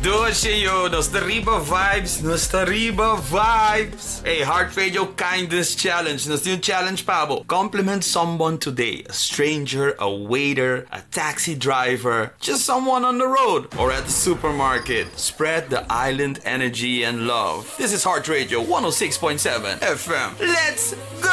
Doceyo, Nostariba vibes, Nostariba vibes. Hey, Heart Radio Kindness Challenge. Nos yung challenge pabo. Compliment someone today. A stranger, a waiter, a taxi driver, just someone on the road or at the supermarket. Spread the island energy and love. This is Heart Radio 106.7 FM. Let's go!